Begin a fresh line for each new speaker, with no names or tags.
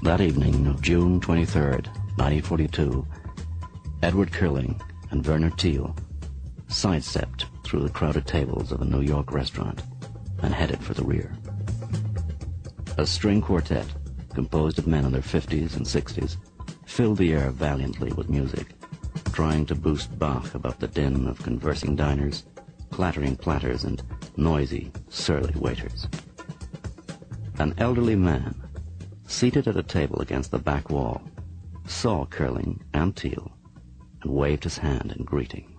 That evening of June 23rd, 1942, Edward Curling and Werner Thiel sidestepped through the crowded tables of a New York restaurant and headed for the rear. A string quartet, composed of men in their 50s and 60s, filled the air valiantly with music, trying to boost Bach above the din of conversing diners, clattering platters, and noisy, surly waiters. An elderly man, seated at a table against the back wall, saw Curling and Thiel and waved his hand in greeting.